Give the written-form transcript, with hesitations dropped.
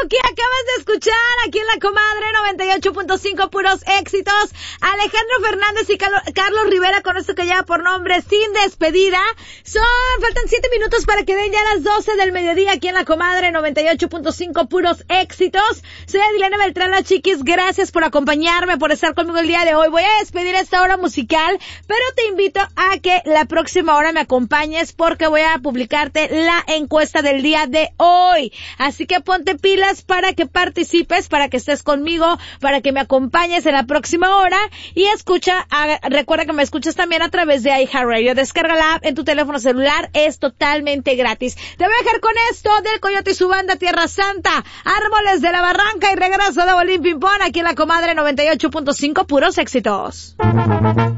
que acabas de escuchar aquí en La Comadre 98.5 puros éxitos. Alejandro Fernández y Carlos Rivera con esto que lleva por nombre Sin Despedida. Faltan 7 minutos para que den ya las 12 del mediodía aquí en La Comadre 98.5 puros éxitos. Soy Adilena Beltrán, la Chiquis. Gracias por acompañarme, por estar conmigo el día de hoy. Voy a despedir esta hora musical, pero te invito a que la próxima hora me acompañes porque voy a publicarte la encuesta del día de hoy. Así que ponte pilas para que participes, para que estés conmigo, para que me acompañes en la próxima hora y recuerda que me escuchas también a través de iHeartRadio. Descarga la app en tu teléfono celular, es totalmente gratis. Te voy a dejar con esto del Coyote y su banda Tierra Santa, Árboles de la Barranca y regreso de Bolín Pimpón aquí en La Comadre 98.5 puros éxitos.